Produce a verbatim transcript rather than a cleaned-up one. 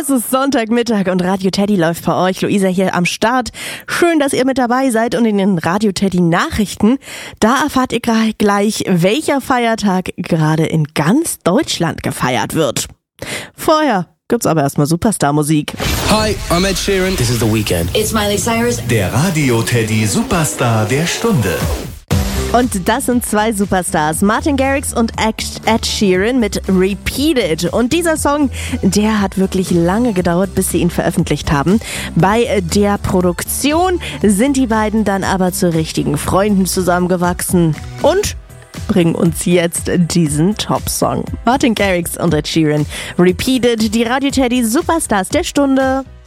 Es ist Sonntagmittag und Radio Teddy läuft für euch. Luisa hier am Start. Schön, dass ihr mit dabei seid und in den Radio Teddy Nachrichten, da erfahrt ihr gleich, welcher Feiertag gerade in ganz Deutschland gefeiert wird. Vorher gibt's aber erstmal Superstar-Musik. Hi, I'm Ed Sheeran. This is The Weeknd. It's Miley Cyrus. Der Radio Teddy Superstar der Stunde. Und das sind zwei Superstars, Martin Garrix und Ed Sheeran mit Repeat It. Und dieser Song, der hat wirklich lange gedauert, bis sie ihn veröffentlicht haben. Bei der Produktion sind die beiden dann aber zu richtigen Freunden zusammengewachsen und bringen uns jetzt diesen Top-Song. Martin Garrix und Ed Sheeran, Repeat It, die Radio Teddy Superstars der Stunde.